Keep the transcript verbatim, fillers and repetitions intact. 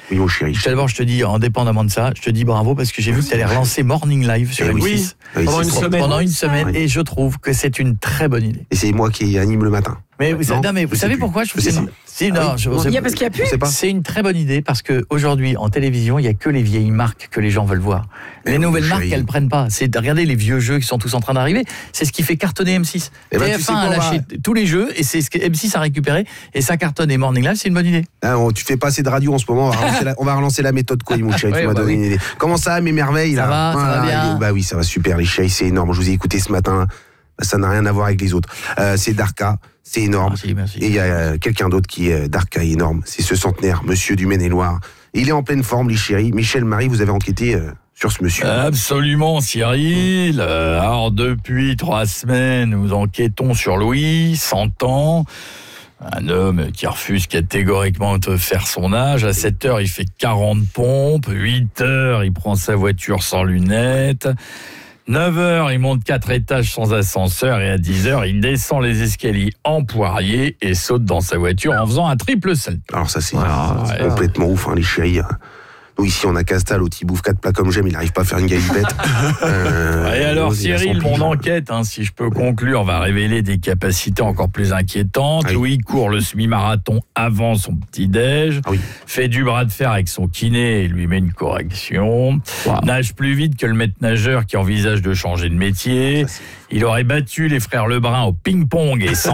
Oui, mon chéri. D'abord, je te dis, indépendamment de ça, je te dis bravo parce que j'ai vu que tu allais relancer Morning Live sur M six. Oui, pendant une semaine. Pendant une semaine, Oui. et je trouve que c'est une très bonne idée. Et c'est moi qui anime le matin. Mais vous, Non, non, mais je vous sais savez plus. pourquoi je trouve Je que sais c'est plus. si, Ah non, oui, je, non. c'est- Il y a parce qu'il y a plus. Je sais pas. C'est une très bonne idée parce que aujourd'hui en télévision, il y a que les vieilles marques que les gens veulent voir. Les Mais nouvelles mon marques, chéri. elles prennent pas. C'est de regarder les vieux jeux qui sont tous en train d'arriver. C'est ce qui fait cartonner M six. Eh ben, tu T F un sais a quoi, on lâché va- tous les jeux et c'est ce que M six a récupéré et ça cartonne. Et Morning Live, c'est une bonne idée. Ah, on- tu fais pas assez de radio en ce moment, on va relancer la, on va relancer la méthode quoi, mon chéri, Ouais, tu m'as bah donné oui. une idée. Comment ça, mes merveilles Ça là va, ça va Ah, bien. Bah oui, ça va super, les chéris, c'est énorme. Je vous ai écouté ce matin, ça n'a rien à voir avec les autres. Euh, c'est Darka, c'est énorme. Merci, merci. Et il y a euh, quelqu'un d'autre qui est euh, Darka énorme, c'est ce centenaire, monsieur du Maine-et-Loire. Il est en pleine forme, les chéris. Michel Marie, vous avez enquêté euh, sur ce monsieur. Absolument, Cyril. Euh, alors, depuis trois semaines, nous enquêtons sur Louis, cent ans. Un homme qui refuse catégoriquement de faire son âge. À sept heures, il fait quarante pompes. huit heures, il prend sa voiture sans lunettes. neuf heures, il monte quatre étages sans ascenseur. Et à dix heures, il descend les escaliers en poirier et saute dans sa voiture en faisant un triple salto. Alors ça, c'est Voilà, c'est ouais. complètement ouf, hein, les chéris. Nous, ici, on a Castal, l'autre, il bouffe quatre plats comme j'aime, il n'arrive pas à faire une galipette. Euh, Et alors, il a son Cyril, pige. mon enquête, hein, si je peux conclure, va révéler des capacités encore plus inquiétantes. Oui. Louis court le semi-marathon avant son petit-déj, Ah oui. fait du bras de fer avec son kiné et lui met une correction, nage plus vite que le maître nageur qui envisage de changer de métier. Ça, c'est- Il aurait battu les frères Lebrun au ping-pong et sans